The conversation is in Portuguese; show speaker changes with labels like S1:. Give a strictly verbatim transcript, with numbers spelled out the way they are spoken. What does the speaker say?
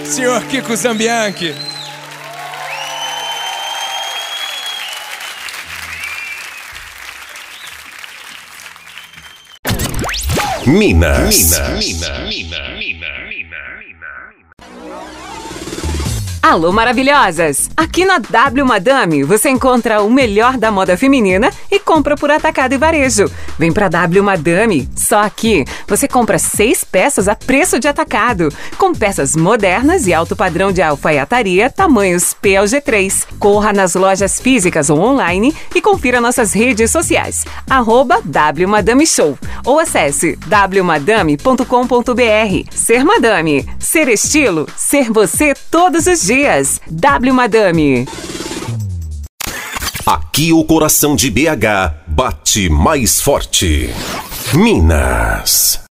S1: senhor Kiko Zambianchi.
S2: Minas. Minas. Minas. Minas.
S3: Alô, maravilhosas! Aqui na W Madame você encontra o melhor da moda feminina e compra por atacado e varejo. Vem pra W Madame, só aqui você compra seis peças a preço de atacado, com peças modernas e alto padrão de alfaiataria, tamanhos P ao G três. Corra nas lojas físicas ou online e confira nossas redes sociais, arroba W Madame Show, ou acesse w madame ponto com ponto b r. Ser Madame, ser estilo, ser você todos os dias. W Madame.
S2: Aqui o coração de B H bate mais forte. Minas.